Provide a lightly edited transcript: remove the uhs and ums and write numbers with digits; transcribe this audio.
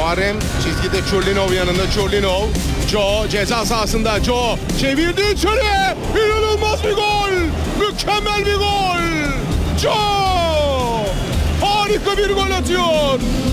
Muharrem çizgide, Çurlinov yanında. Çurlinov, Joe ceza sahasında. Joe çevirdi içeriye. İnanılmaz bir gol. Mükemmel bir gol. Joe harika bir gol atıyor.